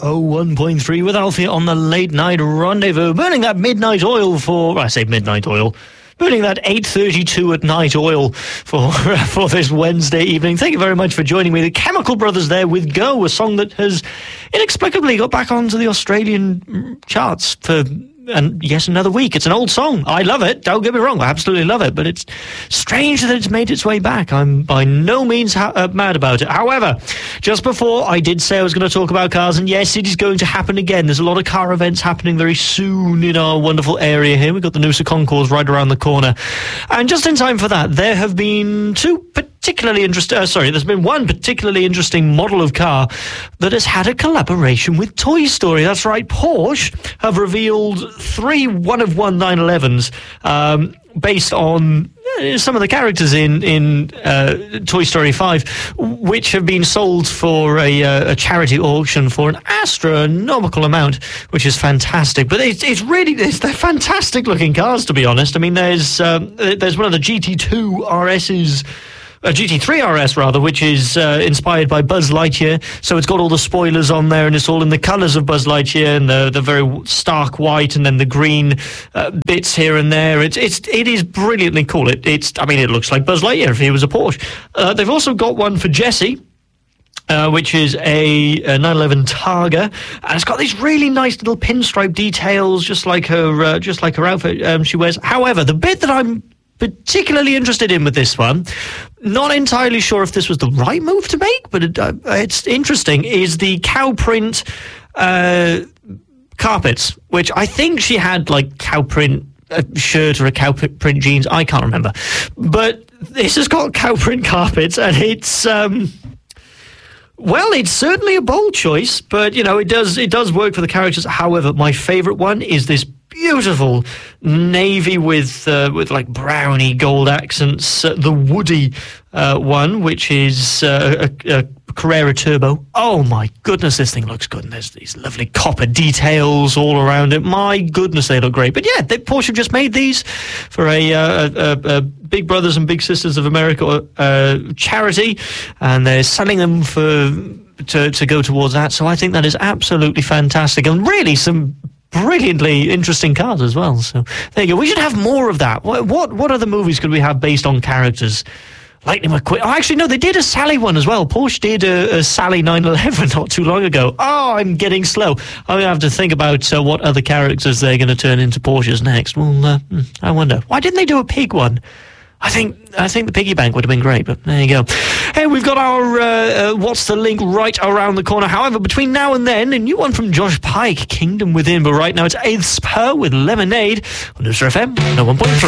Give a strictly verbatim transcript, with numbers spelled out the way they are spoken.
oh one point three with Alfie on the Late Night Rendezvous. Burning that midnight oil for... I say midnight oil. Burning that eight thirty-two at night oil for for this Wednesday evening. Thank you very much for joining me. The Chemical Brothers there with Go, a song that has inexplicably got back onto the Australian charts for... and yes, another week. It's an old song. I love it. Don't get me wrong. I absolutely love it. But it's strange that it's made its way back. I'm by no means ha- uh, mad about it. However, just before I did say I was going to talk about cars, and yes, it is going to happen again. There's a lot of car events happening very soon in our wonderful area here. We've got the Noosa Concours right around the corner. And just in time for that, there have been two particularly interesting... Uh, sorry, there's been one particularly interesting model of car that has had a collaboration with Toy Story. That's right. Porsche have revealed three one-of-one nine elevens um, based on uh, some of the characters in, in uh, Toy Story five, which have been sold for a, uh, a charity auction for an astronomical amount, which is fantastic. But it's, it's really, it's, they're fantastic-looking cars, to be honest. I mean, there's, um, there's one of the G T two R S's, a G T three R S, rather, which is uh, inspired by Buzz Lightyear. So it's got all the spoilers on there, and it's all in the colours of Buzz Lightyear, and the, the very stark white, and then the green uh, bits here and there. It's it's it is brilliantly cool. It it's I mean, it looks like Buzz Lightyear if he was a Porsche. Uh, they've also got one for Jessie, Uh, which is a, a nine eleven Targa, and it's got these really nice little pinstripe details, just like her, uh, just like her outfit um, she wears. However, the bit that I'm particularly interested in with this one, not entirely sure if this was the right move to make, but it, uh, it's interesting, is the cow print uh, carpets, which I think she had like cow print a shirt or a cow print jeans. I can't remember, but this has got cow print carpets, and it's. Um, Well, it's certainly a bold choice, but, you know, it does it does work for the characters. However, my favourite one is this beautiful navy with uh, with like browny gold accents, uh, the Woody uh, one, which is uh, a, a Carrera Turbo. Oh my goodness, this thing looks good, and there's these lovely copper details all around it. My goodness, they look great. But yeah, they, Porsche have just made these for a, uh, a, a Big Brothers and Big Sisters of America uh, charity, and they're selling them for to to go towards that. So I think that is absolutely fantastic, and really some brilliantly interesting cars as well. So there you go. We should have more of that. What what, what other movies could we have based on characters? Lightning McQueen. Oh, actually, no, they did a Sally one as well. Porsche did a, a Sally nine eleven not too long ago. Oh, I'm getting slow. I'm going to have to think about uh, what other characters they're going to turn into Porsches next. Well, uh, I wonder. Why didn't they do a pig one? I think I think the piggy bank would have been great, but there you go. Hey, we've got our uh, uh, What's the Link right around the corner. However, between now and then, a new one from Josh Pike, Kingdom Within. But right now, it's Aespa with Lemonade on Noosa F M one oh one point three.